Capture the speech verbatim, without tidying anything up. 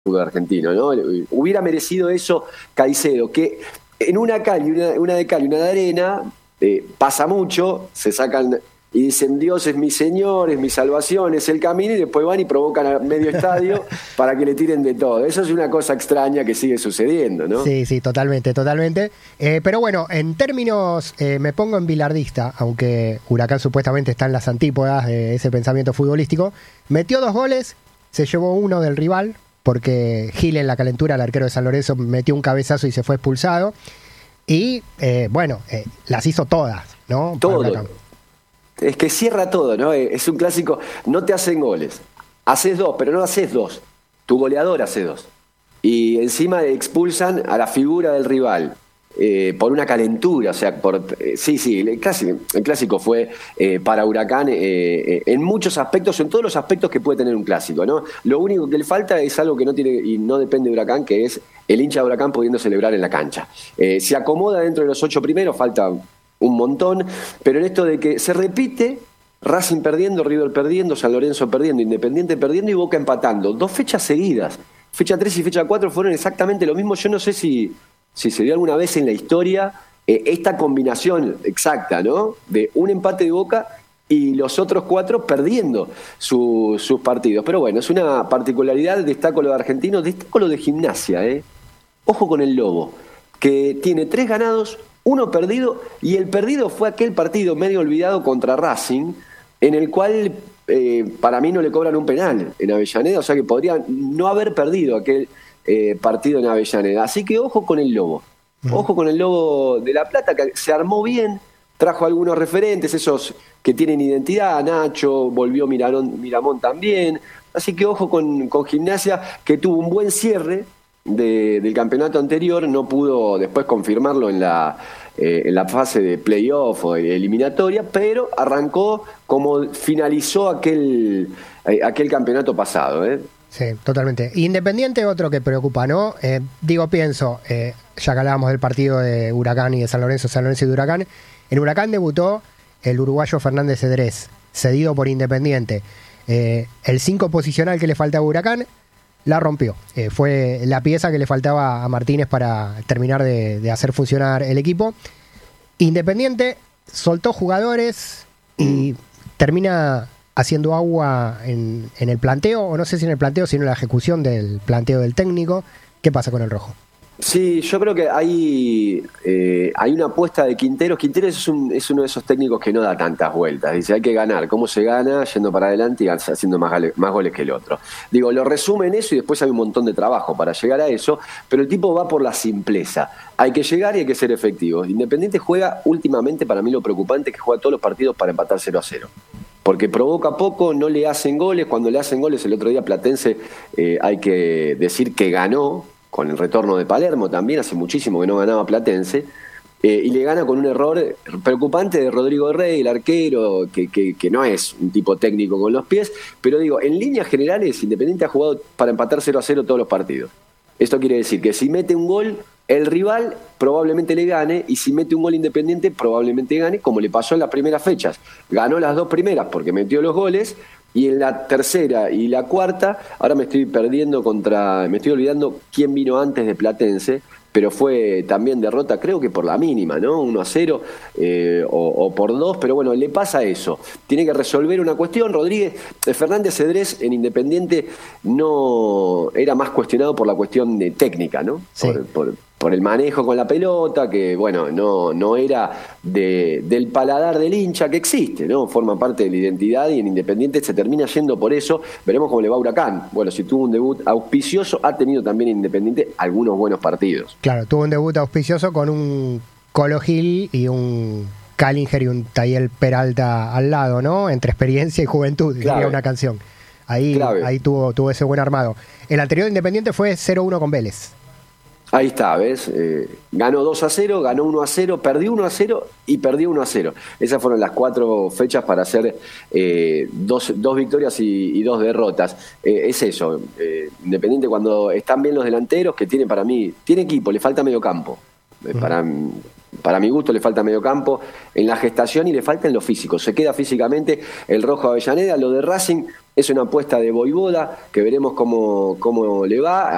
fútbol argentino, ¿no? Hubiera merecido eso Caicedo, que en una cal y una, una de cal y una de arena eh, pasa mucho, se sacan y dicen Dios es mi Señor, es mi salvación, es el camino, y después van y provocan a medio estadio para que le tiren de todo. Eso es una cosa extraña que sigue sucediendo, ¿no? Sí, sí, totalmente, totalmente. Eh, pero bueno, en términos, eh, me pongo en bilardista, aunque Huracán supuestamente está en las antípodas de ese pensamiento futbolístico. Metió dos goles, se llevó uno del rival, porque Gil en la calentura, el arquero de San Lorenzo, metió un cabezazo y se fue expulsado. Y eh, bueno, eh, las hizo todas, ¿no? Todo. Es que cierra todo, ¿no? Es un clásico, no te hacen goles. Haces dos, pero no haces dos. Tu goleador hace dos. Y encima expulsan a la figura del rival eh, por una calentura. O sea, por eh, sí, sí, el clásico, el clásico fue eh, para Huracán eh, eh, en muchos aspectos, en todos los aspectos que puede tener un clásico, ¿no? Lo único que le falta es algo que no tiene y no depende de Huracán, que es el hincha de Huracán pudiendo celebrar en la cancha. Eh, se acomoda dentro de los ocho primeros, falta un montón, pero en esto de que se repite, Racing perdiendo, River perdiendo, San Lorenzo perdiendo, Independiente perdiendo y Boca empatando. Dos fechas seguidas. Fecha tres y fecha cuatro fueron exactamente lo mismo. Yo no sé si, si se dio alguna vez en la historia eh, esta combinación exacta, ¿no? De un empate de Boca y los otros cuatro perdiendo su, sus partidos. Pero bueno, es una particularidad, destaco lo de Argentinos, destaco lo de Gimnasia, ¿eh? Ojo con el Lobo, que tiene tres ganados, uno perdido, y el perdido fue aquel partido medio olvidado contra Racing, en el cual eh, para mí no le cobran un penal en Avellaneda, o sea que podrían no haber perdido aquel eh, partido en Avellaneda. Así que ojo con el Lobo, ojo con el Lobo de La Plata, que se armó bien, trajo algunos referentes, esos que tienen identidad, Nacho, volvió Miramón, Miramón también, así que ojo con, con Gimnasia, que tuvo un buen cierre De, del campeonato anterior, no pudo después confirmarlo en la, eh, en la fase de playoff o de eliminatoria, pero arrancó como finalizó aquel, eh, aquel campeonato pasado, ¿eh? Sí, totalmente. Independiente, otro que preocupa, ¿no? Eh, digo, pienso, eh, ya que hablábamos del partido de Huracán y de San Lorenzo, San Lorenzo y de Huracán, en Huracán debutó el uruguayo Fernández Cedrés, cedido por Independiente. Eh, el cinco posicional que le faltaba a Huracán la rompió. Eh, fue la pieza que le faltaba a Martínez para terminar de, de hacer funcionar el equipo. Independiente soltó jugadores y termina haciendo agua en, en el planteo, o no sé si en el planteo, sino en la ejecución del planteo del técnico. ¿Qué pasa con el rojo? Sí, yo creo que hay, eh, hay una apuesta de Quinteros. Quinteros es, un, es uno de esos técnicos que no da tantas vueltas. Dice, hay que ganar. ¿Cómo se gana? Yendo para adelante y haciendo más, gale, más goles que el otro. Digo, lo resume en eso y después hay un montón de trabajo para llegar a eso, pero el tipo va por la simpleza. Hay que llegar y hay que ser efectivos. Independiente juega últimamente, para mí lo preocupante es que juega todos los partidos para empatar cero a cero. Porque provoca poco, no le hacen goles. Cuando le hacen goles, el otro día Platense, eh, hay que decir que ganó, con el retorno de Palermo también, hace muchísimo que no ganaba Platense, eh, y le gana con un error preocupante de Rodrigo Rey, el arquero, que, que, que no es un tipo técnico con los pies, pero digo, en líneas generales, Independiente ha jugado para empatar cero a cero todos los partidos. Esto quiere decir que si mete un gol, el rival probablemente le gane, y si mete un gol Independiente, probablemente gane, como le pasó en las primeras fechas. Ganó las dos primeras porque metió los goles, y en la tercera y la cuarta, ahora me estoy perdiendo contra, me estoy olvidando quién vino antes de Platense, pero fue también derrota, creo que por la mínima, ¿no? uno a cero eh, o, o por dos, pero bueno, le pasa eso. Tiene que resolver una cuestión. Rodríguez, eh, Fernández Cedrés en Independiente no era más cuestionado por la cuestión de técnica, ¿no? Sí. Por, por, por el manejo con la pelota, que bueno, no, no era de, del paladar del hincha, que existe, ¿no? Forma parte de la identidad, y en Independiente se termina yendo por eso. Veremos cómo le va a Huracán. Bueno, si tuvo un debut auspicioso, ha tenido también en Independiente algunos buenos partidos. Claro, tuvo un debut auspicioso con un Colo Gil y un Callinger y un Tayel Peralta al lado, ¿no? Entre experiencia y juventud, diría una canción. Ahí, ahí tuvo, tuvo ese buen armado. El anterior Independiente fue cero uno con Vélez. Ahí está, ¿ves? Eh, ganó dos a cero, ganó uno a cero, perdió uno a cero y perdió uno a cero. Esas fueron las cuatro fechas para hacer eh, dos, dos victorias y, y dos derrotas. Eh, es eso, eh, Independiente cuando están bien los delanteros, que tiene para mí, tiene equipo, le falta medio campo. Eh, para, para mi gusto le falta medio campo en la gestación y le falta en lo físico. Se queda físicamente el Rojo Avellaneda. Lo de Racing es una apuesta de Voivoda, que veremos cómo, cómo le va.